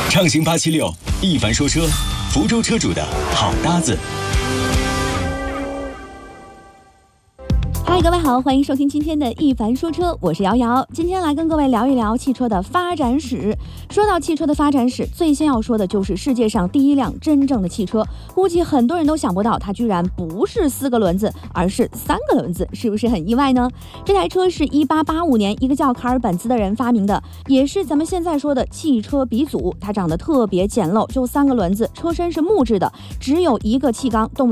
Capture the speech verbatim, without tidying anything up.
畅行八七六，一凡说车，福州车主的好搭子。 嗨，各位好，欢迎收听今天的一凡说车，我是瑶瑶。今天来跟各位聊一聊汽车的发展史。说到汽车的发展史，最先要说的就是世界上第一辆真正的汽车。估计很多人都想不到，它居然不是四个轮子，而是三个轮子，是不是很意外呢？这台车是一八八五年一个叫卡尔本兹的人发明的，也是咱们现在说的汽车鼻祖。它长得特别简陋，就三个轮子，车身是木质的，只有一个气缸，动